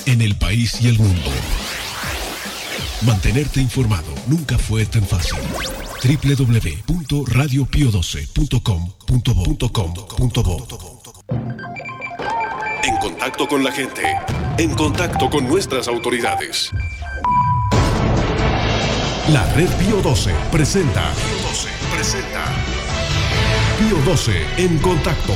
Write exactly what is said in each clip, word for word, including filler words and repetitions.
en el país y el mundo. Mantenerte informado nunca fue tan fácil. doble u doble u doble u punto radio pio doce punto com punto bo. En contacto con la gente, en contacto con nuestras autoridades. La Red Pio doce presenta. Pio doce presenta. Pio doce en contacto.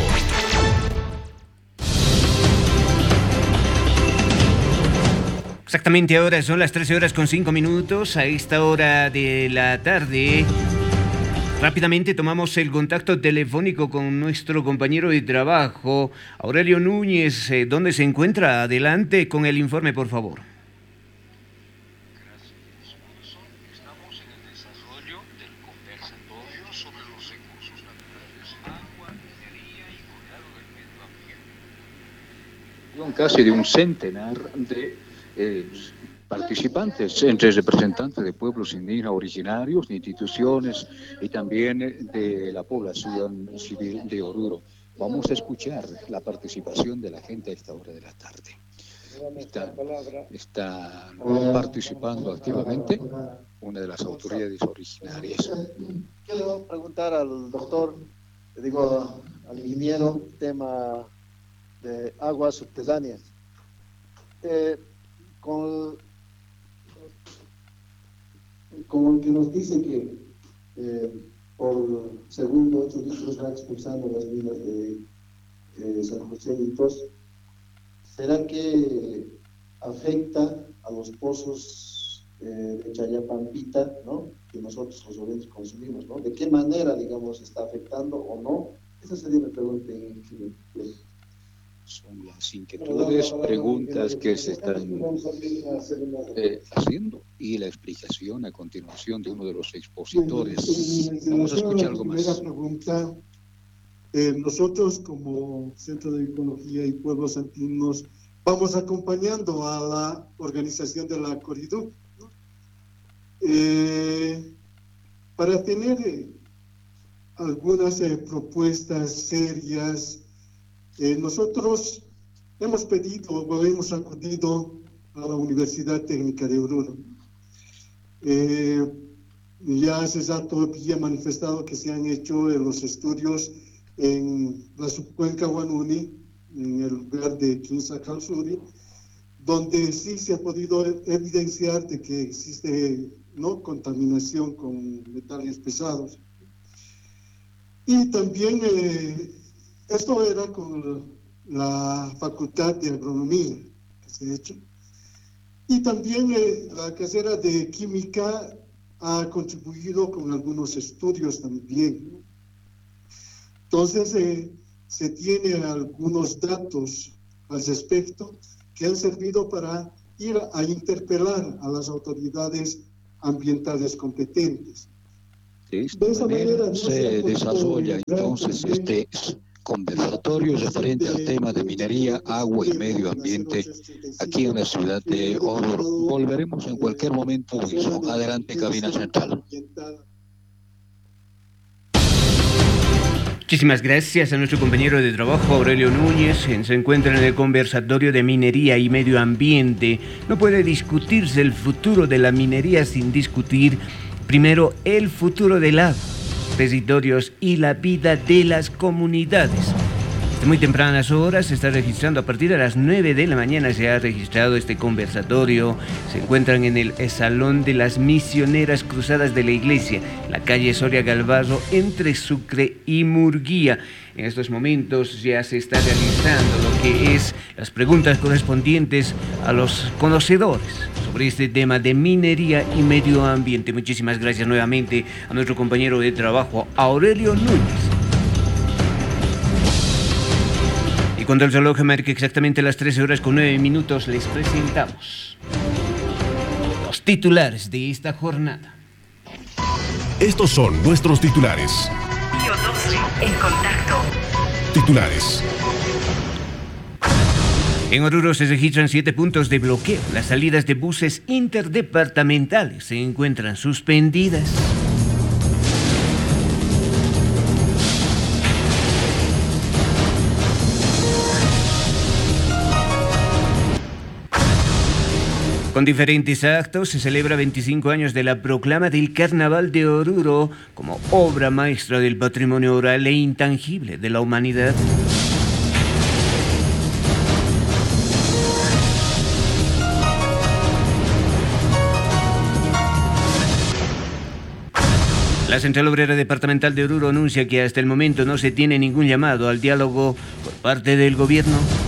Exactamente ahora son las trece horas con cinco minutos. A esta hora de la tarde, rápidamente tomamos el contacto telefónico con nuestro compañero de trabajo, Aurelio Núñez. ¿Dónde se encuentra? Adelante con el informe, por favor. Gracias, Wilson. Estamos en el desarrollo del conversatorio sobre los recursos naturales, agua, minería y cuidado del medio ambiente. Casi de un centenar de Eh, participantes, entre representantes de pueblos indígenas originarios, de instituciones y también de la población civil de Oruro. Vamos a escuchar la participación de la gente a esta hora de la tarde. Está, está participando activamente una de las autoridades originarias. Quiero preguntar al doctor, le digo al ingeniero, tema de aguas subterráneas. Eh, Con, como que nos dice que eh, por segundo ocho litros va expulsando las minas de eh, San José y Tos, ¿será que afecta a los pozos eh, de Chayapampita, ¿no? Que nosotros los orenses consumimos, ¿no? ¿De qué manera, digamos, está afectando o no? Esa sería mi pregunta en pues, son las inquietudes, preguntas que se están eh, haciendo y la explicación a continuación de uno de los expositores. Vamos a escuchar algo más. Primera pregunta. Eh, nosotros como Centro de Ecología y Pueblos Andinos vamos acompañando a la organización de la Corridu, ¿no? eh, para tener eh, algunas eh, propuestas serias. Eh, nosotros hemos pedido o hemos acudido a la Universidad Técnica de Oruro. Eh, ya hace rato había manifestado que se han hecho eh, los estudios en la subcuenca Guanuni, en el lugar de Quinza-Calzuri, donde sí se ha podido evidenciar de que existe, ¿no?, contaminación con metales pesados. Y también eh, esto era con la Facultad de Agronomía que se ha hecho. Y también eh, la carrera de Química ha contribuido con algunos estudios también, ¿no? Entonces, eh, se tienen algunos datos al respecto que han servido para ir a interpelar a las autoridades ambientales competentes. De esta de manera, manera no se desarrolla entonces este conversatorio referente al tema de minería, agua y medio ambiente aquí en la ciudad de Oruro. Volveremos en cualquier momento, Wilson. Adelante, cabina central. Muchísimas gracias a nuestro compañero de trabajo, Aurelio Núñez. Se encuentra en el conversatorio de minería y medio ambiente. No puede discutirse el futuro de la minería sin discutir primero el futuro del agua, territorios y la vida de las comunidades. Desde muy tempranas horas se está registrando, a partir de las nueve de la mañana se ha registrado este conversatorio. Se encuentran en el Salón de las Misioneras Cruzadas de la Iglesia, la calle Soria Galvarro, entre Sucre y Murguía. En estos momentos ya se está realizando lo que es las preguntas correspondientes a los conocedores sobre este tema de minería y medio ambiente. Muchísimas gracias nuevamente a nuestro compañero de trabajo, Aurelio Núñez. Y cuando el reloj marque exactamente las trece horas con nueve minutos, les presentamos los titulares de esta jornada. Estos son nuestros titulares. Pio doce en contacto. Titulares. En Oruro se registran siete puntos de bloqueo. Las salidas de buses interdepartamentales se encuentran suspendidas. Con diferentes actos se celebra veinticinco años de la proclama del Carnaval de Oruro como obra maestra del patrimonio oral e intangible de la humanidad. La Central Obrera Departamental de Oruro anuncia que hasta el momento no se tiene ningún llamado al diálogo por parte del gobierno.